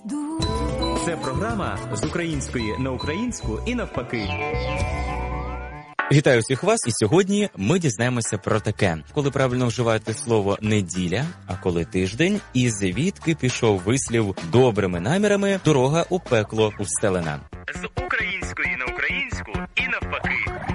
Це програма з української на українську і навпаки. Вітаю всіх вас, і сьогодні ми дізнаємося про таке. Коли правильно вживати слово «неділя», а коли «тиждень», і звідки пішов вислів «добрими намірами дорога у пекло устелена». З української на українську і навпаки.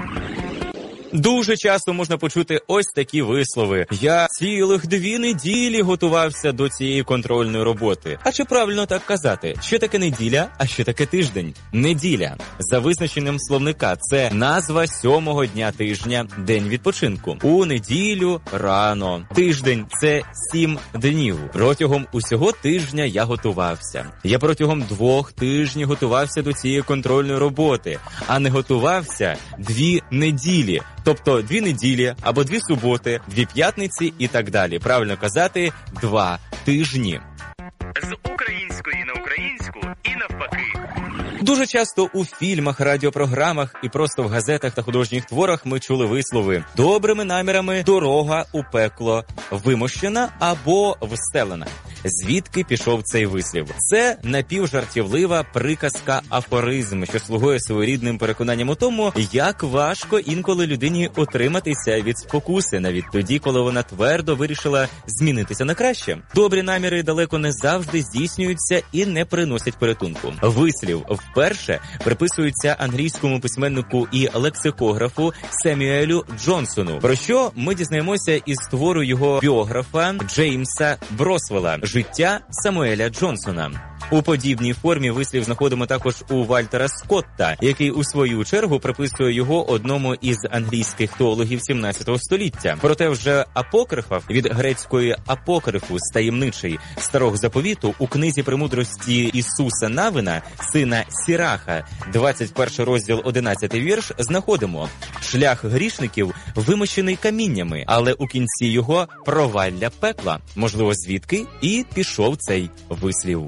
Дуже часто можна почути ось такі вислови. Я цілих 2 неділі готувався до цієї контрольної роботи. А чи правильно так казати? Що таке неділя, а що таке тиждень? Неділя, за визначенням словника, це назва 7-го дня тижня, день відпочинку. У неділю рано. Тиждень – це 7 днів. Протягом усього тижня я готувався. Я протягом 2 тижнів готувався до цієї контрольної роботи, а не готувався 2 неділі. Тобто 2 неділі, або 2 суботи, 2 п'ятниці і так далі. Правильно казати, 2 тижні. З української на українську і навпаки. Дуже часто у фільмах, радіопрограмах і просто в газетах та художніх творах ми чули вислови «добрими намірами дорога у пекло вимощена або встелена». Звідки пішов цей вислів? Це напівжартівлива приказка-афоризм, що слугує своєрідним переконанням у тому, як важко інколи людині утриматися від спокуси, навіть тоді, коли вона твердо вирішила змінитися на краще. Добрі наміри далеко не завжди здійснюються і не приносять порятунку. Вислів вперше приписується англійському письменнику і лексикографу Семюелю Джонсону, про що ми дізнаємося із твору його біографа Джеймса Бросвелла «Життя Самуеля Джонсона». У подібній формі вислів знаходимо також у Вальтера Скотта, який у свою чергу приписує його одному із англійських теологів 17 століття. Проте вже апокрифа, від грецької апокрифус таємничий, старого заповіту, у книзі «Премудрості Ісуса Навина», сина Сіраха, 21 розділ, 11 вірш, знаходимо: «Шлях грішників вимощений каміннями, але у кінці його провалля пекла». Можливо, звідки і пішов цей вислів.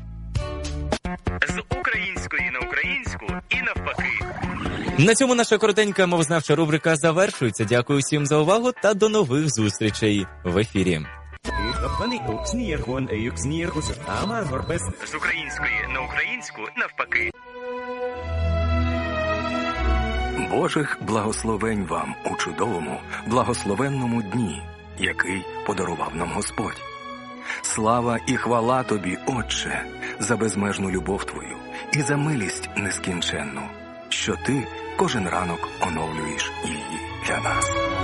З української на українську і навпаки. На цьому наша коротенька мовознавча рубрика завершується. Дякую всім за увагу та до нових зустрічей в ефірі. З української на українську навпаки. Божих благословень вам у чудовому, благословенному дні, який подарував нам Господь. Слава і хвала Тобі, Отче, за безмежну любов Твою і за милість нескінченну, що Ти кожен ранок оновлюєш її для нас.